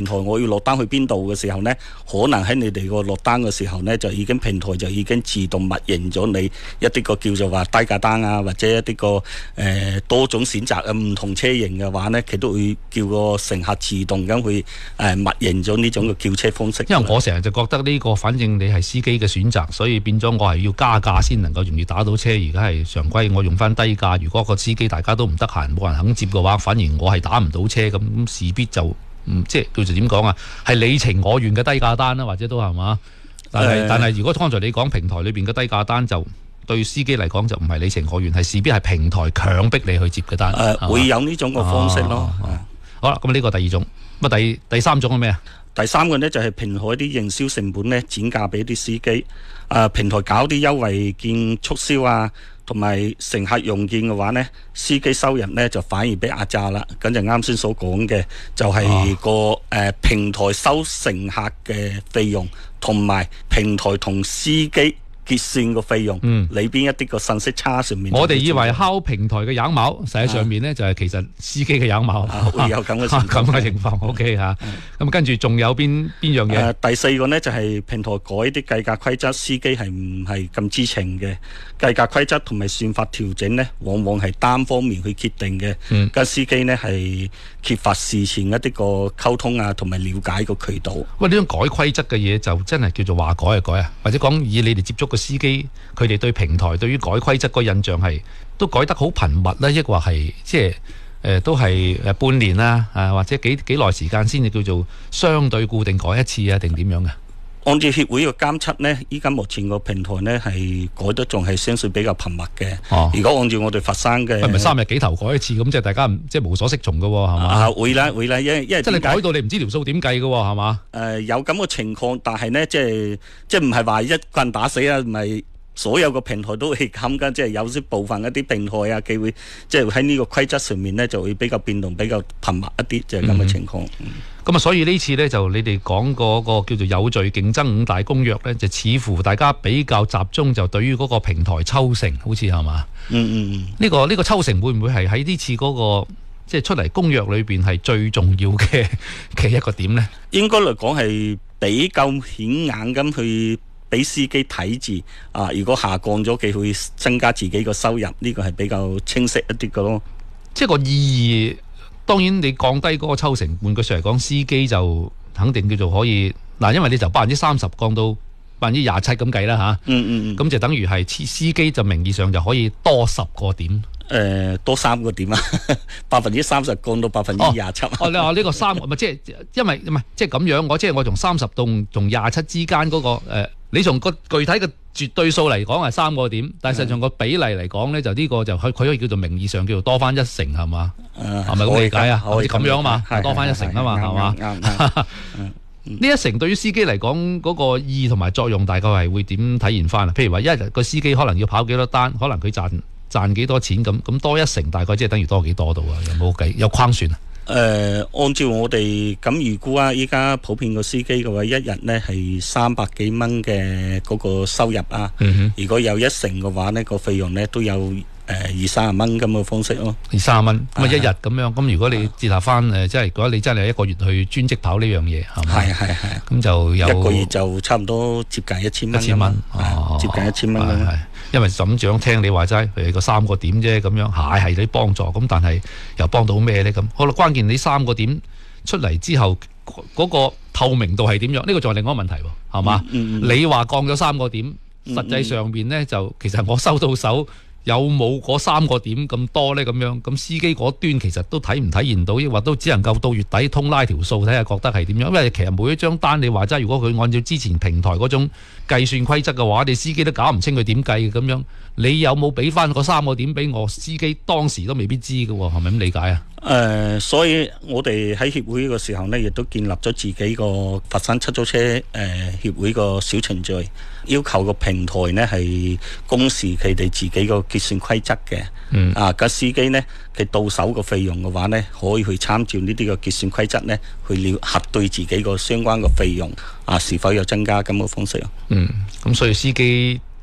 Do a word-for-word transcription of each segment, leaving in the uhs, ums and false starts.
台我要落單去邊度嘅時候呢，可能喺你哋個落單嘅時候呢，就已經平台就已經自動默認咗你一啲個叫做話低價單啊，或者一啲個誒、呃、多種選擇嘅唔同車型嘅話呢，佢都會叫個乘客自動咁去誒、呃、默認咗呢種嘅叫車方式。 因為我成日就覺得呢、這個反正你係司機嘅選擇，所以變咗我係要加價先能夠容易打到車。而家係常規，我用翻低價。如果個司機大家都唔得閒，冇人肯接嘅話，反而我係打唔到車咁，咁勢必就唔即係叫做點講啊？係你情我願嘅低價單啦，或者都係嘛？但係、呃、但係如果剛才你講平台裏邊嘅低價單，就對司機嚟講就唔係你情我願，係勢必係平台強迫你去接嘅單。誒、 呃，會有呢種嘅方式咯。 啊啊、好啦，咁呢個第二種，咁第第三種係咩啊？ 第三個呢，就係、是、平台啲營銷成本呢，轉嫁俾啲司機。誒、呃，平台搞啲優惠券促銷啊，同埋乘客用券嘅話呢，司機收入呢就反而被壓榨啦。咁就啱先所講嘅，就係、是、個誒、啊呃、平台收乘客嘅費用，同埋平台同司機結算個費用，嗯，裏邊一啲個信息差上面， 我哋以為敲平台嘅羊毛，實際上面呢、啊、就係其實司機嘅羊毛， 啊、會有咁嘅情況。 咁嘅情況 ，OK 吓。咁跟住仲有邊邊樣嘢、 呃？第四個呢就係、是、平台改啲計價規則，司機係唔係咁知情嘅？計價規則同埋算法調整呢，往往係單方面去決定嘅。嗯，跟司機呢係缺乏事前一啲個溝通啊，同埋了解個渠道。 喂，呢種改規則嘅嘢就真係叫做話改就改啊？或者講以你哋接觸嘅司機，佢哋對平台對於改規則個印象係都改得好頻密咧，抑或係即係誒都係誒半年啦，啊或者幾幾耐時間先至叫做相對固定改一次啊，定點樣嘅？ 按照協會嘅監測呢，依家目前個平台呢係改得仲係相對比較頻密嘅。哦，如果按照我哋佛山嘅， 係咪三日幾頭改一次咁，即係大家即係無所適從嘅係嘛？ 啊會啦會啦，因為因為即係你改到你唔知條數點計嘅係嘛？ 誒、呃、有咁嘅情況，但係呢，即係即係唔係話一棍打死啊，唔係所有個平台都會咁噶，即係有啲部分一啲平台啊，佢會即係喺呢個規則上面呢，就會比較變動比較頻密一啲，就係咁嘅情況。嗯咁啊，所以呢次呢，就你哋講嗰個叫做有序競爭五大公約呢，就似乎大家比較集中就對於嗰個平台抽成，好似係嘛？嗯嗯嗯。呢個呢個抽成會唔會係喺呢次嗰個即係出嚟公約裏邊係最重要嘅嘅一個點呢？應該嚟講係比較顯眼咁去俾司機睇住啊！如果下降咗，佢會增加自己個收入，呢個係比較清晰一啲嘅咯。即係個意義。當然，你降低嗰個抽成，換句説嚟講，司機就肯定叫做可以嗱，因為你就百分之三十降到百分之廿七咁計啦嚇。嗯嗯嗯。咁就等於係司機就名義上就可以多十個點。誒、呃，多三個點啊！百分之三十降到百分之廿七。哦，你話呢個三咪即係因為唔係即係咁樣，我即係我從三十同同廿七之間嗰、那個、呃、你從個具體嘅絕對數嚟講係三個點，但係實際上個比例嚟講咧，就呢個就佢佢可以叫做名義上叫做多翻一成係嘛？係咪咁理解啊？好似咁樣啊嘛，多翻一成啊嘛，係嘛？呢一成對於司機嚟講嗰個意義同埋作用，大概係會點體現翻啊？譬如話一日個司機可能要跑幾多單，可能佢賺賺幾多錢咁，咁多一成大概即係等於多幾多度啊？有冇計有框算啊？誒、呃，按照我哋咁預估啊，依家普遍個司機嘅話，一日呢係三百幾蚊嘅嗰個收入啊。嗯、如果有一成嘅話呢，個費用呢都有誒二三十蚊咁嘅方式咯。二三十蚊咁啊，一日咁樣。咁如果你折合翻誒，即係如果你真係一個月去專職跑呢樣嘢，係咪？係係係。咁就有一個月就差唔多接近一千蚊。一千蚊，哦，接近一千蚊咁。係，因為咁樣聽你話齋，佢個三個點啫，咁樣係係啲幫助，咁但係又幫到咩咧？咁好啦，關鍵你三個點出嚟之後，嗰、那個透明度係點樣？呢、這個就係另外一個問題喎，係嘛？嗯嗯、你話降咗三個點，實際上面咧就其實我收到手。有冇嗰三個點咁多呢？咁樣咁司機嗰端其實都睇唔體現到，抑或都只能夠到月底通拉條數睇下覺得係點樣？因為其實每一張單你話齋，如果佢按照之前平台嗰種計算規則嘅話，你司機都搞唔清佢點計嘅咁樣。你有冇俾翻嗰三個點俾我？司機當時都未必知嘅喎，係咪咁理解啊？誒、呃，所以我哋喺協會嘅時候呢，亦都建立咗自己個佛山出租車誒、呃、協會個小程序，要求個平台呢係公示佢哋自己個結算規則嘅。嗯。啊，個司機呢，佢到手個費用嘅話呢，可以去參照呢啲個結算規則呢，去了核對自己個相關個費用啊，是否有增加咁嘅方式啊？嗯。咁所以司機。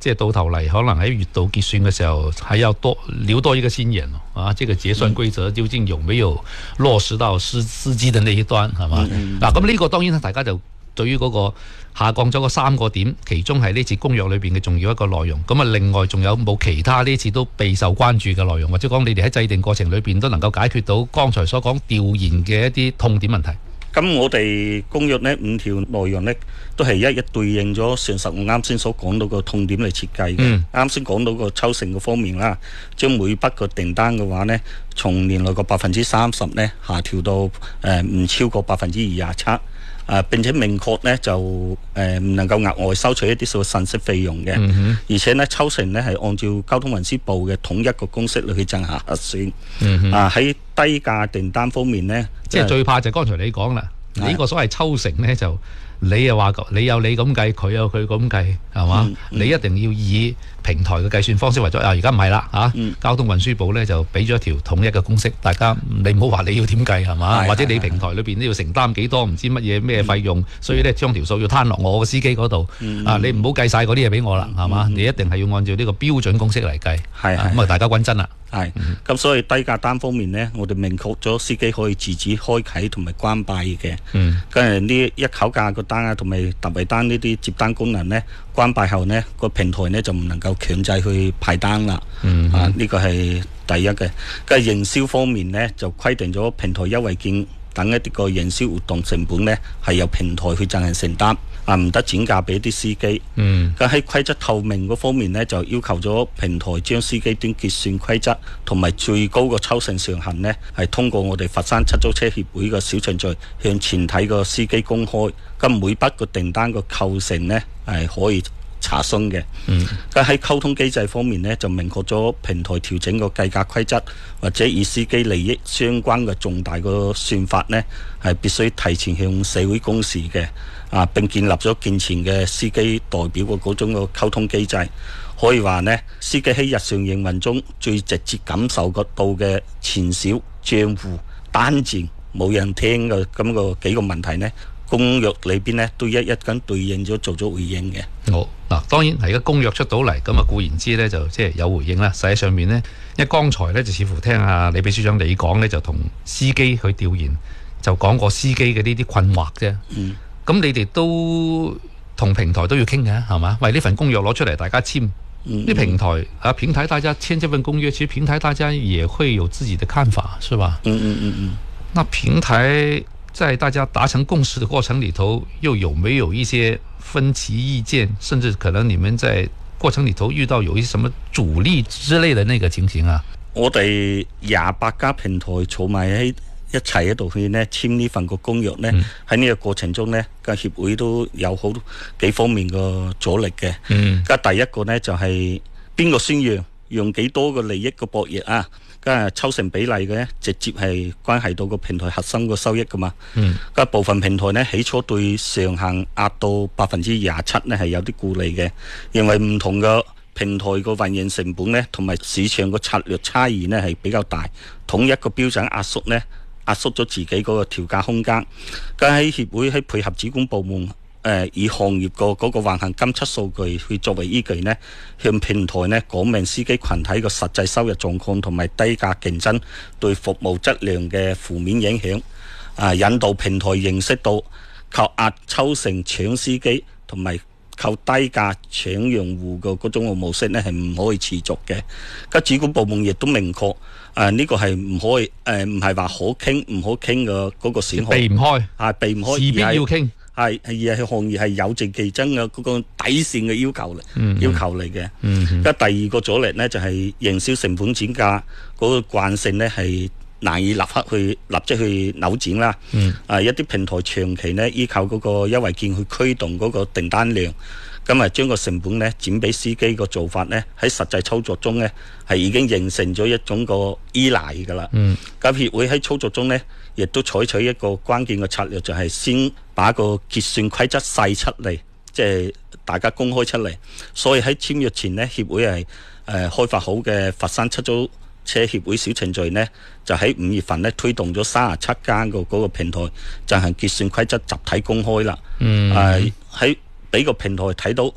即係到頭嚟可能喺月度結算嘅時候，還要多留多一個心眼啊！這個結算規則究竟有沒有落實到司司機的那一端係嘛？嗱，咁呢個當然大家就對於嗰個下降咗個三個點，其中係呢次公約裏邊嘅重要一個內容。咁啊，另外仲有冇其他呢次都備受關注嘅內容，或者講你哋喺制定過程裏邊都能夠解決到剛才所講調研嘅一啲痛點問題？ 咁我哋公約呢五條內容呢，都係一一對應咗上述我啱先所講到個痛點嚟設計嘅。啱先講到個抽成嘅方面啦，將每筆個訂單嘅話呢，從年內個百分之三十呢下調到誒唔、呃、超過百分之二廿七。啊、呃！並且明確呢就誒唔、呃、能夠額外收取一啲所謂信息費用嘅，嗯、而且呢抽成呢係按照交通運輸部嘅統一個公式去進行核算。嗯、啊喺低價訂單方面呢， 即係最怕就剛才你講啦，呢、呢個所謂抽成呢就。你又話你有你咁計，佢有佢咁計，係嘛？嗯嗯、你一定要以平台嘅計算方式為咗。啊，而家唔係啦嚇，嗯、交通運輸部呢就俾咗一條統一嘅公式，大家你唔好話你要點計係嘛？或者你平台裏邊都要承擔幾多唔知乜嘢咩費用，嗯、所以呢將條數要攤落我個司機嗰度。嗯、啊，你唔好計晒嗰啲嘢俾我啦，係嘛？嗯、你一定係要按照呢個標準公式嚟計。係咁啊，大家均真啦。 係，咁所以低價單方面呢，我哋明確咗司機可以自主開啓同埋關閉嘅。嗯，跟住呢一口價個單啊，同埋特惠單呢啲接單功能呢，關閉後呢個平台呢就唔能夠強制去派單啦。嗯，啊呢個係第一嘅。跟住營銷方面呢，就規定咗平台優惠券等一啲個營銷活動成本呢，係由平台去進行承擔。啊，唔得轉嫁俾啲司機。嗯，咁喺規則透明嗰方面呢，就要求咗平台將司機端結算規則同埋最高個抽成上限呢，係通過我哋佛山出租車協會嘅小程序向全體個司機公開。咁每筆個訂單個構成呢，係可以查詢嘅。嗯，咁喺溝通機制方面呢，就明確咗平台調整個計價規則或者與司機利益相關嘅重大個算法呢，係必須提前向社會公示嘅。啊！並建立咗健全嘅司機代表嘅嗰種個溝通機制，可以話呢，司機喺日常營運中最直接感受得到嘅錢少、賬戶、單錢冇人聽嘅咁個幾個問題呢，公約裏邊呢都一一咁對應咗做咗回應嘅。 好嗱，當然係而家公約出到嚟，咁啊固然之呢就即係有回應啦。實際上面呢，因為剛才呢就似乎聽阿李秘書長你講呢，就同司機去調研，就講過司機嘅呢啲困惑啫。嗯。咁你哋都同平台都要傾嘅，係嘛？喂，呢份公約攞出嚟，大家簽。啲、嗯、平台啊，平台大家簽這份公約，其實平台大家也會有自己的看法，是吧？嗯嗯嗯嗯。那平台在大家達成共識的過程裏頭，又有沒有一些分歧意見？甚至可能你們在過程裏頭遇到有一些什麼阻力之類的那個情形啊？ 我哋廿八家平台坐埋喺一齊喺度去呢簽呢份個公約呢，喺呢、嗯、個過程中呢，個協會都有好幾方面個阻力嘅。嗯，咁第一個呢，就係邊個宣揚，用幾多個利益個博弈啊？咁啊抽成比例嘅呢，直接係關係到個平台核心個收益噶嘛。嗯，咁部分平台呢，起初對上限壓到百分之廿七呢係有啲顧慮嘅，認為唔同嘅平台個運營成本呢，同埋市場個策略差異呢係比較大，統一個標準壓縮呢。壓縮咗自己嗰個調價空間，咁喺協會喺配合主管部門，誒、呃、以行業個嗰個橫行監測數據去作為依據呢，向平台呢講明司機群體個實際收入狀況同埋低價競爭對服務質量嘅負面影響，啊、呃、引導平台認識到靠壓抽成搶司機同埋靠低價搶用戶嘅嗰種模式呢係唔可以持續嘅。咁主管部門亦都明確。誒呢、呃這個係唔可以誒，唔係話可傾唔可傾嘅嗰個選項， 避唔開， 係避唔開， 事必要傾， 係而係行業係有正競爭嘅嗰個底線嘅要求嚟，嗯、要求嚟嘅。咁、嗯、第二個阻力呢，就係、是、營銷成本轉嫁嗰個慣性呢，係難以立刻去立即去扭轉啦。嗯、啊一啲平台長期呢，依靠嗰個優惠券去驅動嗰個訂單量。咁啊，將個成本咧轉俾司機個做法咧，喺實際操作中咧係已經形成咗一種個依賴㗎啦。嗯，咁協會喺操作中咧，亦都採取一個關鍵嘅策略，就係先把個結算規則細出嚟，即係大家公開出嚟。所以喺簽約前咧，協會係誒開發好嘅佛山出租車協會小程序呢，就喺五月份咧推動咗三十七間個嗰個平台進行結算規則集體公開啦。嗯，誒喺俾個平台睇到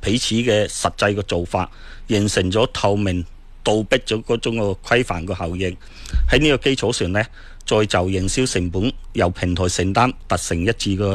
彼此嘅實際嘅做法，形成咗透明，倒逼咗嗰種個規範嘅效應。喺呢個基礎上呢，再就營銷成本由平台承擔達成一致嘅